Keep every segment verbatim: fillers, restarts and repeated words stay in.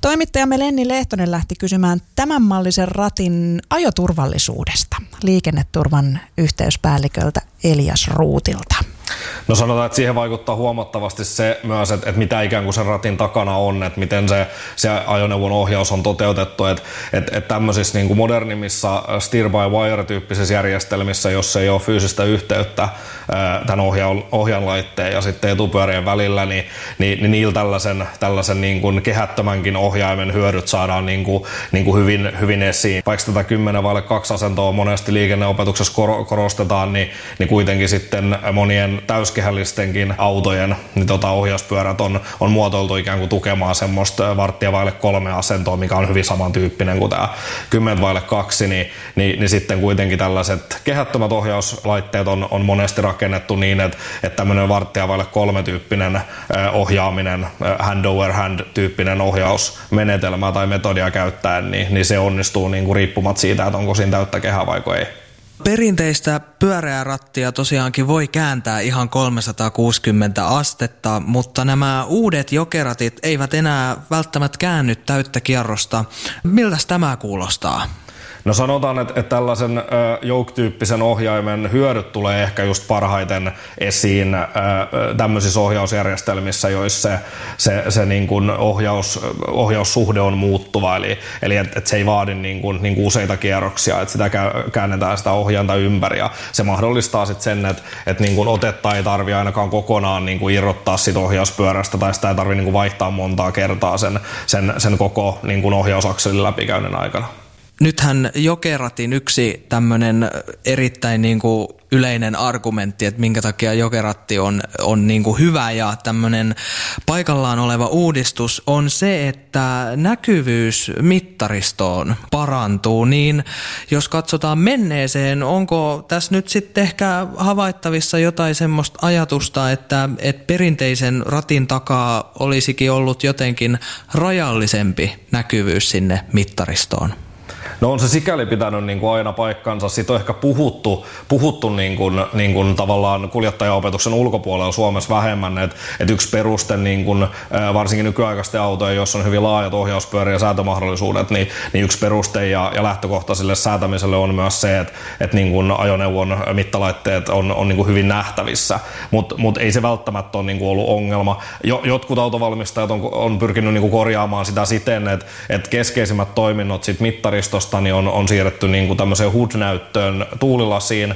Toimittajamme Lenni Lehtonen lähti kysymään tämän mallisen ratin ajoturvallisuudesta liikenneturvan yhteyspäälliköltä Elias Ruutilta. No sanotaan, että siihen vaikuttaa huomattavasti se myös, että, että mitä ikään kuin sen ratin takana on, että miten se, se ajoneuvon ohjaus on toteutettu. Että, että, että tämmöisissä niin kuin modernimmissa steer-by-wire-tyyppisissä järjestelmissä, jossa ei ole fyysistä yhteyttä tämän ohjaan, ohjaanlaitteen ja sitten etupyörien välillä, niin, niin, niin niillä tällaisen, tällaisen niin kuin kehättömänkin ohjaimen hyödyt saadaan niin kuin, niin kuin hyvin, hyvin esiin. Vaikka tätä kymmenen vaille kaksi asentoa monesti liikenneopetuksessa korostetaan, niin, niin kuitenkin sitten monien täyskehällistenkin autojen niin tota ohjauspyörät on, on muotoiltu ikään kuin tukemaan semmoista varttia vaille kolme asentoa, mikä on hyvin samantyyppinen kuin tämä kymmenen vaille kaksi, niin, niin, niin sitten kuitenkin tällaiset kehättömät ohjauslaitteet on, on monesti rakennettu niin, että, että tämmöinen varttia vaille kolme tyyppinen ohjaaminen, hand over hand tyyppinen ohjausmenetelmä tai metodia käyttäen, niin, niin se onnistuu niin kuin riippumatta siitä, että onko siinä täyttä kehää vai ei. Perinteistä pyöreää rattia tosiaankin voi kääntää ihan kolmesataakuusikymmentä astetta, mutta nämä uudet jokeratit eivät enää välttämättä käänny täyttä kierrosta. Miltäs tämä kuulostaa? No sanotaan, että, että tällaisen joke-tyyppisen ohjaimen hyödyt tulee ehkä just parhaiten esiin ä, tämmöisissä ohjausjärjestelmissä, joissa se, se, se niin kuin ohjaus, ohjaussuhde on muuttuva, eli, eli että et se ei vaadi niin kuin, niin kuin useita kierroksia, että sitä käännetään sitä ohjainta ympäri, ja se mahdollistaa sitten sen, että, että niin kuin otetta ei tarvitse ainakaan kokonaan niin kuin irrottaa siitä ohjauspyörästä, tai sitä ei tarvitse niin kuin vaihtaa montaa kertaa sen, sen, sen koko niin kuin ohjausakselin läpikäynnin aikana. Nythän jokeratin yksi tämmöinen erittäin niin kuin yleinen argumentti, että minkä takia jokeratti on, on niin kuin hyvä ja tämmöinen paikallaan oleva uudistus on se, että näkyvyys mittaristoon parantuu. Niin jos katsotaan menneeseen, onko tässä nyt sitten ehkä havaittavissa jotain semmoista ajatusta, että, että perinteisen ratin takaa olisikin ollut jotenkin rajallisempi näkyvyys sinne mittaristoon? No on se sikäli pitänyt niin kuin aina paikkansa. Siitä on ehkä puhuttu, puhuttu niin kuin, niin kuin tavallaan kuljettajaopetuksen ulkopuolella Suomessa vähemmän. Et, et yksi peruste niin kuin, varsinkin nykyaikaisten autojen, jossa on hyvin laajat ohjauspyöriä ja säätömahdollisuudet, niin, niin yksi peruste ja, ja lähtökohta sille säätämiselle on myös se, että et niin kuin ajoneuvon mittalaitteet on, on niin kuin hyvin nähtävissä. Mutta mut ei se välttämättä ole niin kuin ollut ongelma. Jo, jotkut autovalmistajat on, on pyrkinyt niin kuin korjaamaan sitä siten, että et keskeisimmät toiminnot sit mittaristosta niin on, on siirretty niin kuin tämmöiseen H U D-näyttöön tuulilasiin.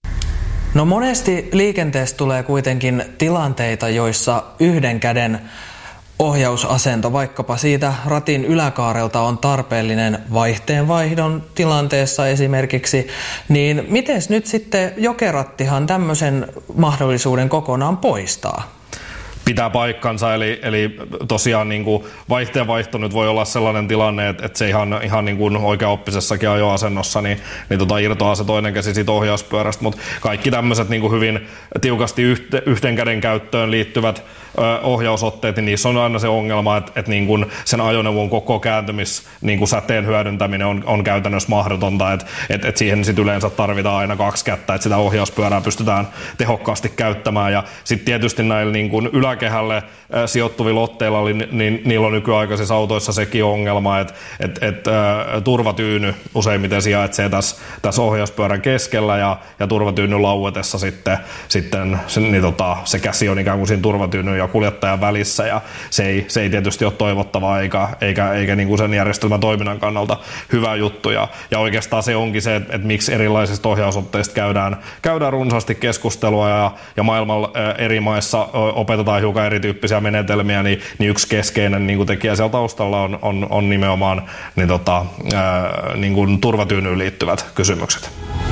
No monesti liikenteessä tulee kuitenkin tilanteita, joissa yhden käden ohjausasento vaikkapa siitä ratin yläkaarelta on tarpeellinen vaihteenvaihdon tilanteessa esimerkiksi, niin mites nyt sitten jokerattihan tämmöisen mahdollisuuden kokonaan poistaa? Pitää paikkansa, eli, eli tosiaan niin kuin vaihteenvaihto nyt voi olla sellainen tilanne, että, että se ihan, ihan niin kuin oikeaoppisessakin ajoasennossa, niin, niin tota irtoaa se toinen käsi siitä ohjauspyörästä, mutta kaikki tämmöiset niin kuin hyvin tiukasti yhte, yhteen käden käyttöön liittyvät ö, ohjausotteet, niin niissä on aina se ongelma, että, että niin kuin sen ajoneuvon koko kääntymis niin kuin säteen hyödyntäminen on, on käytännössä mahdotonta, että, että, että siihen sit yleensä tarvitaan aina kaksi kättä, että sitä ohjauspyörää pystytään tehokkaasti käyttämään, ja sitten tietysti näillä niin kuin ylä kehälle sijoittuvilla otteilla, niin, niin niillä on nykyaikaisissa autoissa sekin ongelma, että et, et, ä, turvatyyny useimmiten sijaitsee tässä, tässä ohjauspyörän keskellä ja, ja turvatyynyn lauetessa sitten, sitten se, niin tota, se käsi on ikään kuin siinä turvatyynyn ja kuljettajan välissä ja se ei, se ei tietysti ole toivottavaa eikä, eikä, eikä niin kuin sen järjestelmän toiminnan kannalta hyvä juttu ja, ja oikeastaan se onkin se, että, että miksi erilaisista ohjausotteista käydään, käydään runsaasti keskustelua ja, ja maailmalla ä, eri maissa opetetaan hiukan erityyppisiä menetelmiä, niin, niin yksi keskeinen niin kuin tekijä siellä taustalla on, on, on nimenomaan niin tota, ää, niin kuin turvatyynyyn liittyvät kysymykset.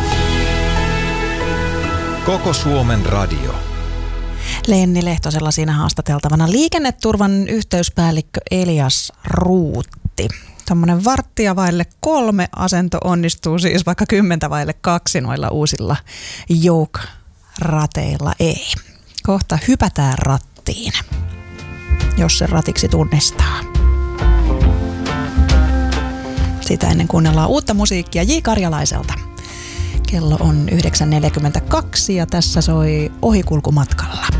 Koko Suomen radio. Lenni Lehtosella siinä haastateltavana liikenneturvan yhteyspäällikkö Elias Ruutti. Tuommoinen varttia vaille kolme asento onnistuu siis, vaikka kymmentä vaille kaksi noilla uusilla joke-rateilla ei. Kohta hypätään rattiin, jos se ratiksi tunnistaa. Sitä ennen kuunnellaan uutta musiikkia J. Karjalaiselta. Kello on yhdeksän neljäkymmentäkaksi ja tässä soi Ohikulkumatkalla.